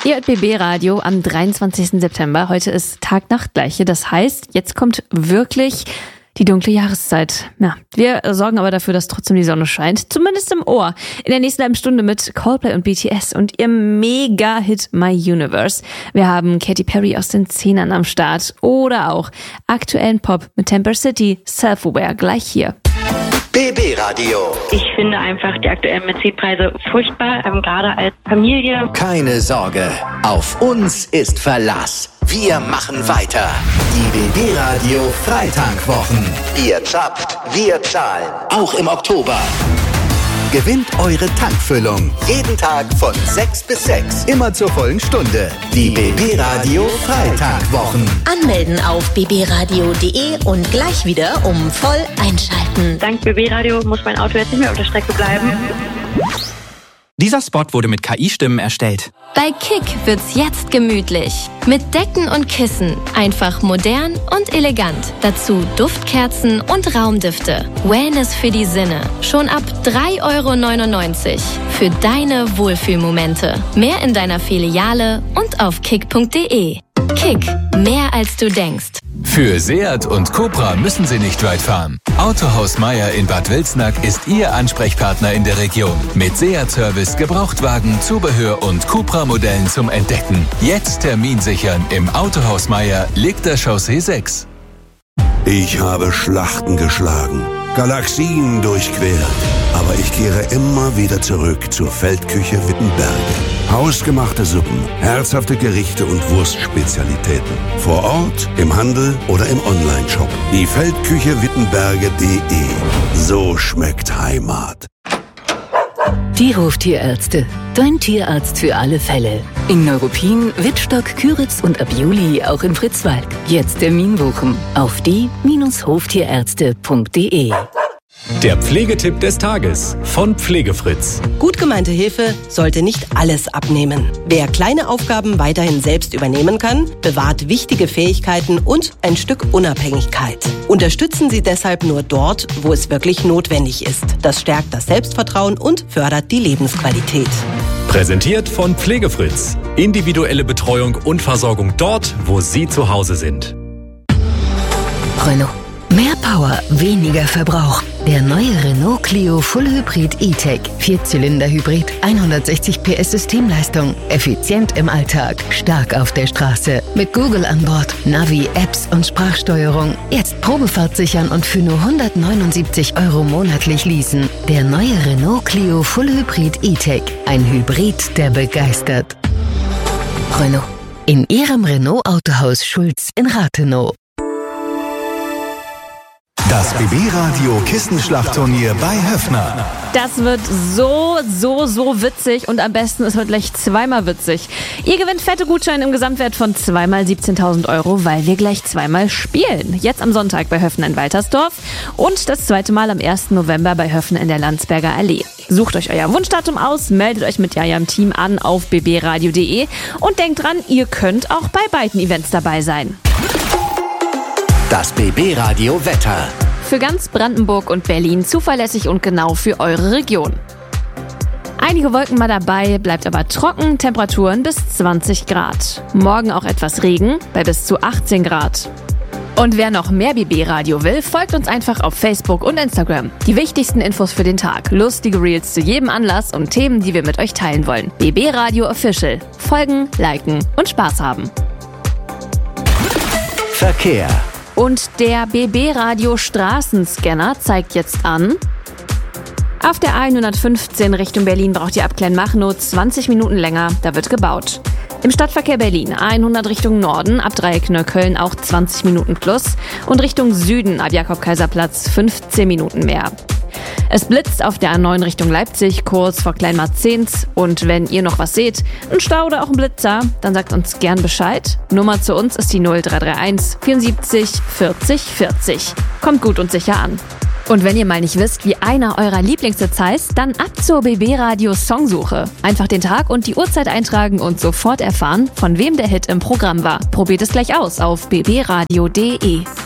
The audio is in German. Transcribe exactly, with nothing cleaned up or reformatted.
Ihr hört B B Radio am dreiundzwanzigsten September. Heute ist Tag-Nacht-Gleiche. Das heißt, jetzt kommt wirklich die dunkle Jahreszeit. Ja, wir sorgen aber dafür, dass trotzdem die Sonne scheint. Zumindest im Ohr. In der nächsten halben Stunde mit Coldplay und B T S und ihrem Mega-Hit My Universe. Wir haben Katy Perry aus den Zehnern am Start. Oder auch aktuellen Pop mit Temper City, Self-Aware. Gleich hier. B B Radio. Ich finde einfach die aktuellen Benzinpreise furchtbar, ähm, gerade als Familie. Keine Sorge, auf uns ist Verlass. Wir machen weiter. Die B B Radio Freitankwochen. Ihr zapft, wir zahlen. Auch im Oktober. Gewinnt eure Tankfüllung. Jeden Tag von sechs bis sechs. Immer zur vollen Stunde. Die B B Radio Freitagwochen. Anmelden auf b b radio punkt d e und gleich wieder um voll einschalten. Dank B B Radio muss mein Auto jetzt nicht mehr auf der Strecke bleiben. Dieser Spot wurde mit K I-Stimmen erstellt. Bei Kick wird's jetzt gemütlich. Mit Decken und Kissen. Einfach modern und elegant. Dazu Duftkerzen und Raumdüfte. Wellness für die Sinne. Schon ab drei Euro neunundneunzig. Für deine Wohlfühlmomente. Mehr in deiner Filiale und auf kick punkt d e. Kick. Mehr als du denkst. Für Seat und Cupra müssen Sie nicht weit fahren. Autohaus Meier in Bad Wilsnack ist Ihr Ansprechpartner in der Region. Mit Seat-Service, Gebrauchtwagen, Zubehör und Cupra-Modellen zum Entdecken. Jetzt Termin sichern im Autohaus Meier, Liegter Chaussee sechs. Ich habe Schlachten geschlagen, Galaxien durchquert. Aber ich kehre immer wieder zurück zur Feldküche Wittenberge. Hausgemachte Suppen, herzhafte Gerichte und Wurstspezialitäten. Vor Ort, im Handel oder im Onlineshop. Die Feldküche Wittenberge punkt d e. So schmeckt Heimat. Die Hoftierärzte. Dein Tierarzt für alle Fälle. In Neuruppin, Wittstock, Küritz und ab Juli auch in Fritzwald. Jetzt Termin buchen auf die Hoftierärzte punkt d e. Der Pflegetipp des Tages von Pflegefritz. Gut gemeinte Hilfe sollte nicht alles abnehmen. Wer kleine Aufgaben weiterhin selbst übernehmen kann, bewahrt wichtige Fähigkeiten und ein Stück Unabhängigkeit. Unterstützen Sie deshalb nur dort, wo es wirklich notwendig ist. Das stärkt das Selbstvertrauen und fördert die Lebensqualität. Präsentiert von Pflegefritz. Individuelle Betreuung und Versorgung dort, wo Sie zu Hause sind. Renault. Mehr Power, weniger Verbrauch. Der neue Renault Clio Full Hybrid E-Tech. Vierzylinder-Hybrid, hundertsechzig P S Systemleistung. Effizient im Alltag, stark auf der Straße. Mit Google an Bord, Navi, Apps und Sprachsteuerung. Jetzt Probefahrt sichern und für nur hundertneunundsiebzig Euro monatlich leasen. Der neue Renault Clio Full Hybrid E-Tech. Ein Hybrid, der begeistert. Renault. In Ihrem Renault Autohaus Schulz in Rathenow. Das B B Radio Kissenschlachtturnier bei Höffner. Das wird so, so, so witzig und am besten, es wird gleich zweimal witzig. Ihr gewinnt fette Gutscheine im Gesamtwert von zweimal siebzehntausend Euro, weil wir gleich zweimal spielen. Jetzt am Sonntag bei Höffner in Waltersdorf und das zweite Mal am ersten November bei Höffner in der Landsberger Allee. Sucht euch euer Wunschdatum aus, meldet euch mit Jaja im Team an auf b b radio punkt d e und denkt dran, ihr könnt auch bei beiden Events dabei sein. Das B B Radio Wetter. Für ganz Brandenburg und Berlin zuverlässig und genau für eure Region. Einige Wolken mal dabei, bleibt aber trocken, Temperaturen bis zwanzig Grad. Morgen auch etwas Regen bei bis zu achtzehn Grad. Und wer noch mehr B B Radio will, folgt uns einfach auf Facebook und Instagram. Die wichtigsten Infos für den Tag, lustige Reels zu jedem Anlass und Themen, die wir mit euch teilen wollen. B B Radio Official. Folgen, liken und Spaß haben. Verkehr. Und der B B Radio Straßenscanner zeigt jetzt an: Auf der A hundertfünfzehn Richtung Berlin braucht ihr ab Kleinmachnow zwanzig Minuten länger, da wird gebaut. Im Stadtverkehr Berlin A hundert Richtung Norden, ab Dreieck Neukölln auch zwanzig Minuten plus und Richtung Süden ab Jakob-Kaiser-Platz fünfzehn Minuten mehr. Es blitzt auf der A neun Richtung Leipzig, kurz vor Kleinmarzens. Und wenn ihr noch was seht, ein Stau oder auch ein Blitzer, dann sagt uns gern Bescheid. Nummer zu uns ist die null drei drei eins vierundsiebzig vierzig vierzig. Kommt gut und sicher an. Und wenn ihr mal nicht wisst, wie einer eurer Lieblingshits heißt, dann ab zur B B Radio Songsuche. Einfach den Tag und die Uhrzeit eintragen und sofort erfahren, von wem der Hit im Programm war. Probiert es gleich aus auf b b radio punkt d e.